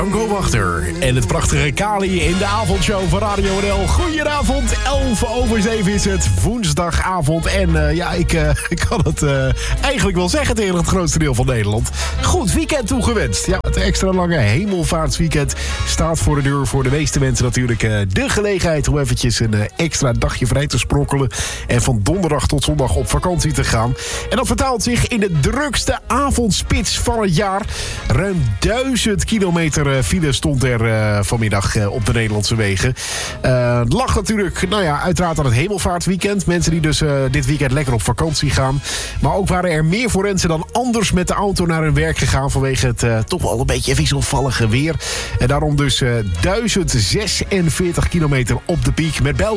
Django Wachter en het prachtige Kali in de avondshow van Radio NL. Goedenavond, 11:07 is het, woensdagavond. En ik kan het eigenlijk wel zeggen tegen het grootste deel van Nederland. Goed weekend toegewenst. Ja, het extra lange hemelvaartsweekend staat voor de deur. Voor de meeste mensen natuurlijk de gelegenheid om eventjes een extra dagje vrij te sprokkelen. En van donderdag tot zondag op vakantie te gaan. En dat vertaalt zich in de drukste avondspits van het jaar. Ruim 1000 kilometer file stond er vanmiddag op de Nederlandse wegen. Het lag natuurlijk, uiteraard aan het hemelvaartweekend. Mensen die dus dit weekend lekker op vakantie gaan. Maar ook waren er meer forensen dan anders met de auto naar hun werk gegaan vanwege het toch wel een beetje wisselvallige weer. En daarom dus 1046 kilometer op de piek met bij